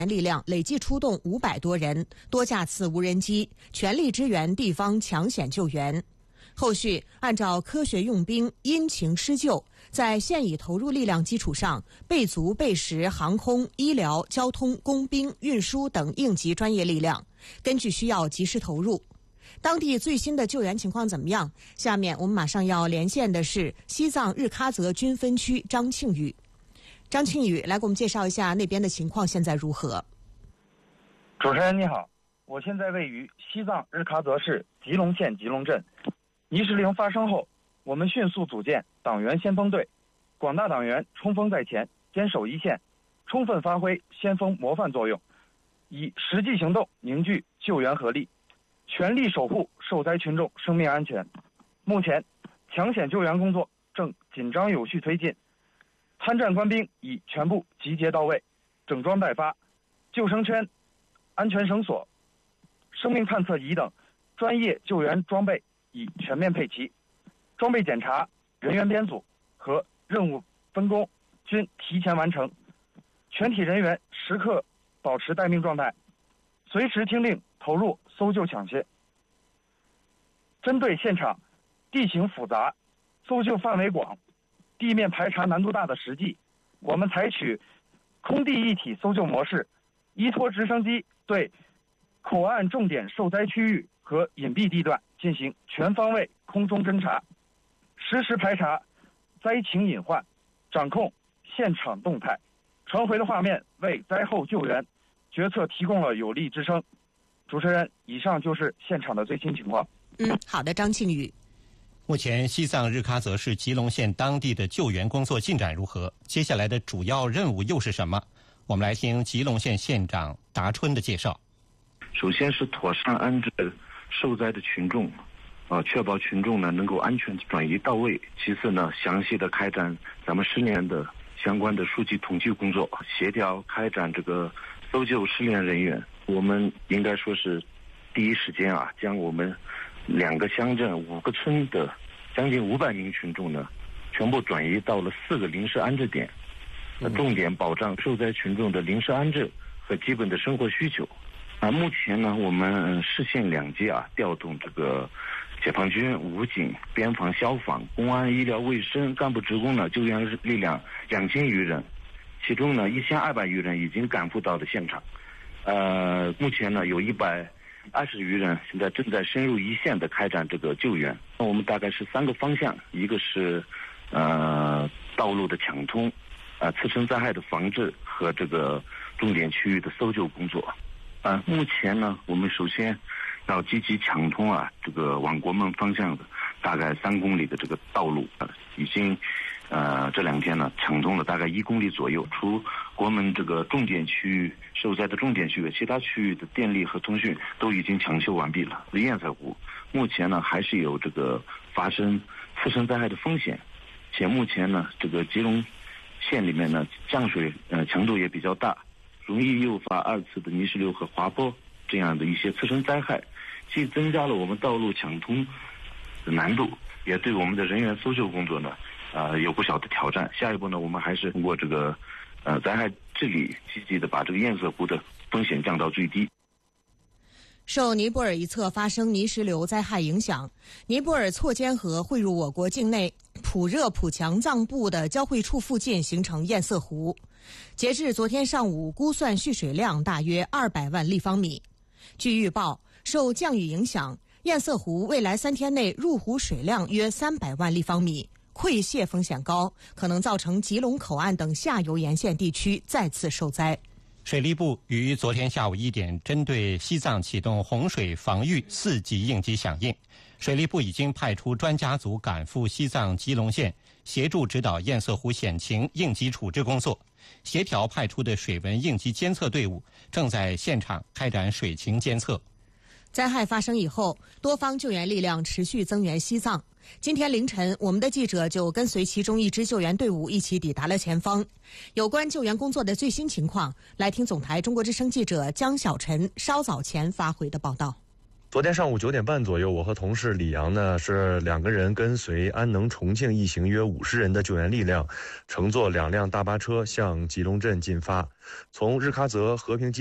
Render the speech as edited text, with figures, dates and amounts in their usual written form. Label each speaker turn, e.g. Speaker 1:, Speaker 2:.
Speaker 1: 力量累计出动500多人，多架次无人机，全力支援地方抢险救援。后续按照科学用兵、因情施救，在现已投入力量基础上，备足备实航空、医疗、交通、工兵、运输等应急专业力量，根据需要及时投入。当地最新的救援情况怎么样？下面我们马上要连线的是西藏日喀则军分区张庆宇。张庆宇来给我们介绍一下那边的情况现在如何。
Speaker 2: 主持人你好，我现在位于西藏日喀则市吉隆县吉隆镇。泥石流发生后，我们迅速组建党员先锋队，广大党员冲锋在前，坚守一线，充分发挥先锋模范作用，以实际行动凝聚救援合力，全力守护受灾群众生命安全。目前抢险救援工作正紧张有序推进，参战官兵已全部集结到位，整装待发，救生圈、安全绳索、生命探测仪等专业救援装备已全面配齐，装备检查、人员编组和任务分工均提前完成，全体人员时刻保持待命状态，随时听令投入搜救抢险。针对现场地形复杂、搜救范围广、地面排查难度大的实际，我们采取空地一体搜救模式，依托直升机对口岸重点受灾区域和隐蔽地段进行全方位空中侦察，实时排查灾情隐患，掌控现场动态。传回的画面为灾后救援决策提供了有力支撑。主持人，以上就是现场的最新情况。
Speaker 1: 好的，张庆宇。
Speaker 3: 目前西藏日喀则市吉隆县当地的救援工作进展如何？接下来的主要任务又是什么？我们来听吉隆县县长达春的介绍。
Speaker 4: 首先是妥善安置受灾的群众，确保群众呢能够安全转移到位。其次呢，详细的开展咱们10年的相关的数据统计工作，协调开展这个搜救失联人员。我们应该说是第一时间将我们2个乡镇5个村的将近500名群众呢，全部转移到了4个临时安置点，重点保障受灾群众的临时安置和基本的生活需求。目前呢，我们市县2级调动这个解放军、武警、边防、消防、公安、医疗卫生干部职工呢，救援力量2000余人，其中呢1200余人已经赶赴到了现场。目前呢有120余人现在正在深入一线的开展这个救援。我们大概是3个方向，一个是道路的抢通，次生灾害的防治和这个重点区域的搜救工作。目前呢，我们首先要积极抢通这个往国门方向的大概3公里的这个道路，已经这2天呢抢通了大概1公里左右。除国门这个重点区域受灾的重点区域，其他区域的电力和通讯都已经抢修完毕了。堰塞湖目前呢还是有这个发生次生灾害的风险，且目前呢这个吉隆县里面呢降水强度也比较大，容易诱发2次的泥石流和滑坡这样的一些次生灾害，既增加了我们道路抢通的难度，也对我们的人员搜救工作呢有不小的挑战。下一步呢，我们还是通过这个灾害治理，积极的把这个堰塞湖的风险降到最低。
Speaker 1: 受尼泊尔一侧发生泥石流灾害影响，尼泊尔错坚河汇入我国境内普热普强藏布的交汇处附近形成堰塞湖，截至昨天上午估算蓄水量大约200万立方米。据预报，受降雨影响，堰塞湖未来3天内入湖水量约300万立方米，溃泄风险高，可能造成吉隆口岸等下游沿线地区再次受灾。
Speaker 3: 水利部于昨天下午1点针对西藏启动洪水防御4级应急响应，水利部已经派出专家组赶赴西藏吉隆县，协助指导堰塞湖险情应急处置工作。协调派出的水文应急监测队伍正在现场开展水情监测。
Speaker 1: 灾害发生以后，多方救援力量持续增援西藏。今天凌晨，我们的记者就跟随其中一支救援队伍一起抵达了前方。有关救援工作的最新情况，来听总台中国之声记者江小晨稍早前发回的报道。
Speaker 5: 昨天上午9点半左右，我和同事李阳呢是2个人跟随安能重庆一行约50人的救援力量，乘坐2辆大巴车向吉隆镇进发，从日喀则和平